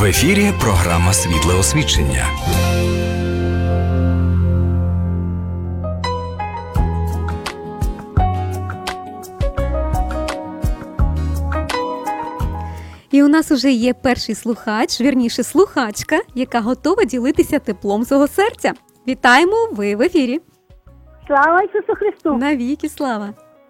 В ефірі програма «Світле освічення». І у нас уже є перший слухач, вірніше слухачка, яка готова ділитися теплом свого серця. Вітаємо, ви в ефірі. Слава Ісусу Христу! Навіки слава!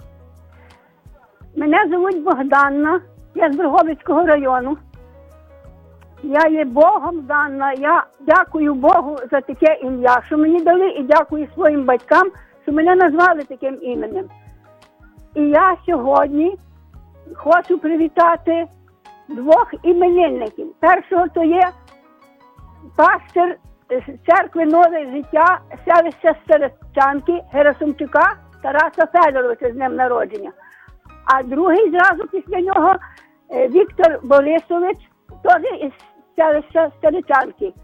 Мене звуть Богданна, я з Дрогобицького району. Я є Богом дана, я дякую Богу за таке ім'я, що мені дали, і дякую своїм батькам, що мене назвали таким іменем. І я сьогодні хочу привітати двох іменинників. Першого то є пастир церкви Нове життя, селища Старичанки Герасимчука Тараса Федоровича з днем народження. А другий зразу після нього Віктор Борисович, теж із селища Старичанки.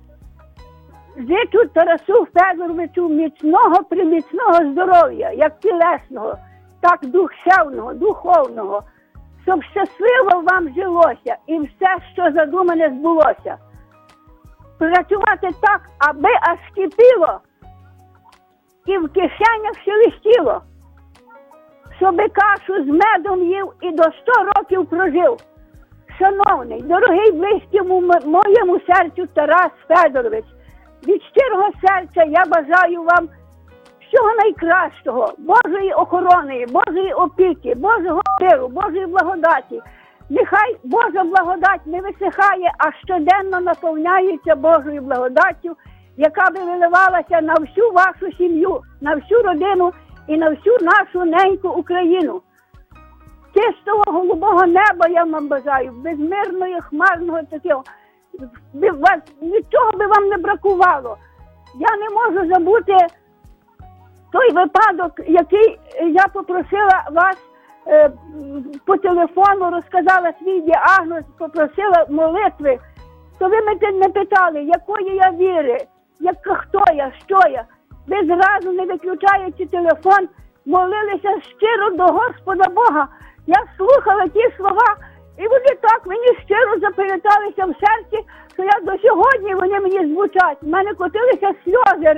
Зичу Тарасу Федоровичу міцного здоров'я, як тілесного, так душевного, духовного, щоб щасливо вам жилося і все, що задумане, збулося. Працювати так, аби аж кипіло і в кишенях шелестіло, щоби кашу з медом їв і до 100 років прожив. Шановний, дорогий, близький моєму серцю Тарас Федорович, від щирого серця я бажаю вам всього найкращого, Божої охорони, Божої опіки, Божого миру, Божої благодаті. Нехай Божа благодать не висихає, а щоденно наповняється Божою благодаттю, яка би виливалася на всю вашу сім'ю, на всю родину і на всю нашу неньку Україну. Чистого голубого неба я вам бажаю, безмирного, хмарного такого. Нічого би вам не бракувало. Я не можу забути той випадок, який я попросила вас по телефону, розказала свій діагноз, попросила молитви. То ви мене не питали, якої я віри, хто я, що я. Ви зразу, не виключаючи телефон, молилися щиро до Господа Бога. Я слухала ті слова, і вони так мені щиро запам'яталися в серці, що я до сьогодні вони мені звучать. У мене котилися сльози.